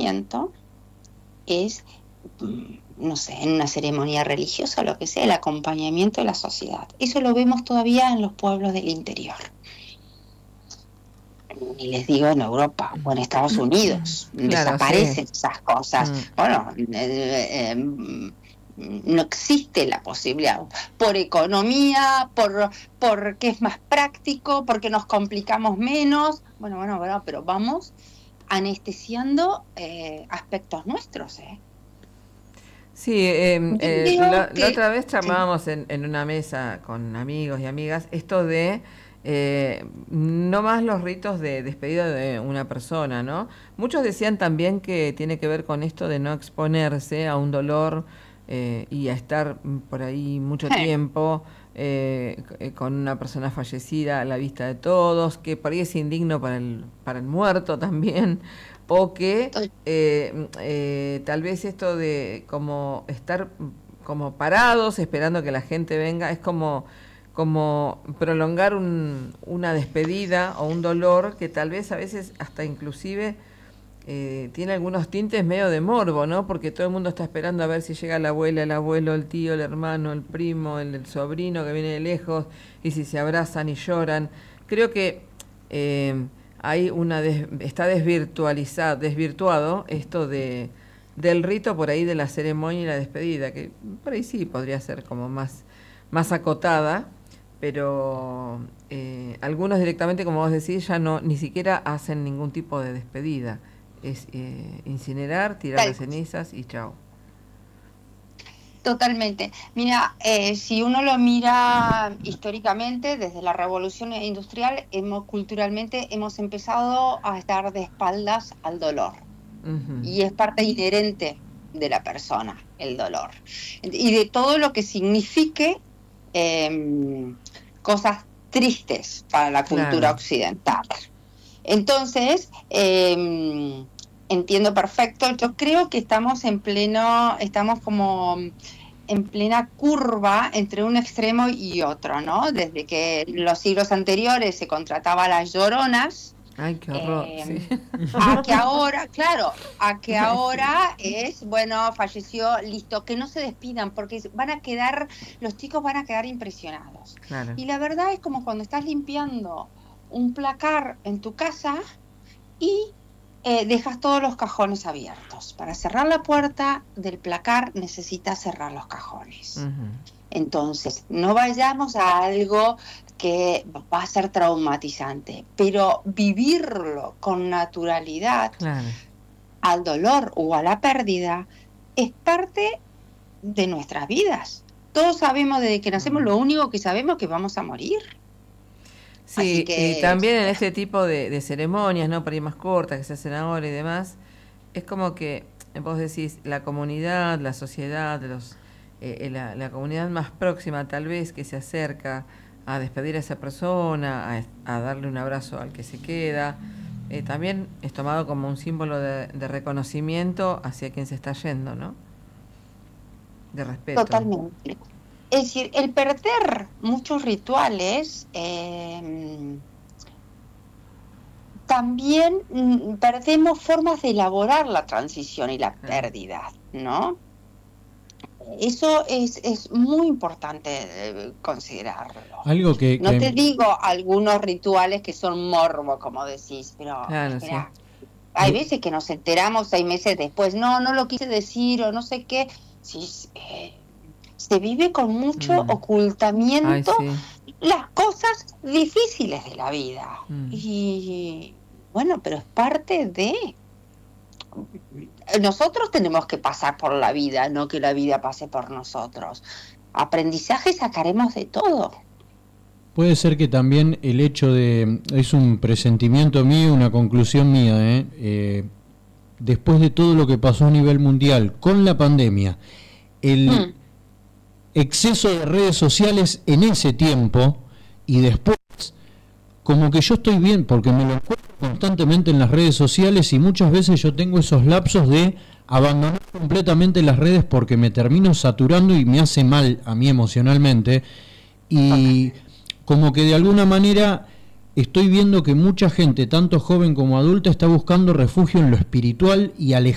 acompañamiento es, no sé, en una ceremonia religiosa o lo que sea, el acompañamiento de la sociedad. Eso lo vemos todavía en los pueblos del interior. Y les digo en Europa o en Estados Unidos, Claro, desaparecen sí. esas cosas. Bueno, no existe la posibilidad, por economía, porque es más práctico, porque nos complicamos menos. Bueno, pero vamos anestesiando aspectos nuestros. Sí, Yo creo la que otra vez sí. charlábamos en una mesa con amigos y amigas esto de no más los ritos de despedida de una persona, ¿no? Muchos decían también que tiene que ver con esto de no exponerse a un dolor y a estar por ahí mucho tiempo con una persona fallecida a la vista de todos, que por ahí es indigno para el muerto también, o que tal vez esto de como estar como parados esperando que la gente venga es como prolongar una despedida o un dolor que tal vez a veces hasta inclusive tiene algunos tintes medio de morbo, ¿no? Porque todo el mundo está esperando a ver si llega la abuela, el abuelo, el tío, el hermano, el primo, el sobrino que viene de lejos, y si se abrazan y lloran. Creo que hay está desvirtuado esto del rito por ahí de la ceremonia y la despedida, que por ahí sí podría ser como más acotada, pero algunos directamente, como vos decís, ya no ni siquiera hacen ningún tipo de despedida. Es incinerar, tirar las cenizas y chao. Totalmente. Mira, si uno lo mira históricamente, desde la Revolución Industrial, culturalmente hemos empezado a estar de espaldas al dolor. Uh-huh. Y es parte inherente de la persona, el dolor. Y de todo lo que signifique cosas tristes para la cultura occidental. Entonces, entiendo perfecto. Yo creo que estamos como en plena curva entre un extremo y otro, ¿no? Desde que en los siglos anteriores se contrataba a las lloronas. Ay, qué horror, sí. A que ahora es, bueno, falleció, listo, que no se despidan, porque los chicos van a quedar impresionados. Claro. Y la verdad es como cuando estás limpiando un placar en tu casa y dejas todos los cajones abiertos. Para cerrar la puerta del placar necesitas cerrar los cajones. Uh-huh. Entonces, no vayamos a algo que va a ser traumatizante, pero vivirlo con naturalidad, al dolor o a la pérdida, es parte de nuestras vidas. Todos sabemos desde que nacemos, lo único que sabemos es que vamos a morir. Sí, y también en este tipo de ceremonias, ¿no? Por ahí más cortas, que se hacen ahora y demás, es como que vos decís, la comunidad, la sociedad, la comunidad más próxima tal vez que se acerca a despedir a esa persona, a darle un abrazo al que se queda, también es tomado como un símbolo de reconocimiento hacia quien se está yendo, ¿no? De respeto. Totalmente. Es decir, el perder muchos rituales, también perdemos formas de elaborar la transición y la pérdida, ¿no? Eso es muy importante considerarlo. Algo no te digo algunos rituales que son morbo, como decís, pero espera, sí. Hay veces que nos enteramos 6 meses después, no lo quise decir o no sé qué. Sí, se vive con mucho ocultamiento. Ay, sí. Las cosas difíciles de la vida. Y bueno, pero es parte de... Nosotros tenemos que pasar por la vida, no que la vida pase por nosotros. Aprendizaje sacaremos de todo. Puede ser que también el hecho es un presentimiento mío, una conclusión mía, después de todo lo que pasó a nivel mundial con la pandemia, el exceso de redes sociales en ese tiempo y después, como que yo estoy bien, porque me lo encuentro constantemente en las redes sociales y muchas veces yo tengo esos lapsos de abandonar completamente las redes porque me termino saturando y me hace mal a mí emocionalmente, y como que de alguna manera estoy viendo que mucha gente, tanto joven como adulta, está buscando refugio en lo espiritual y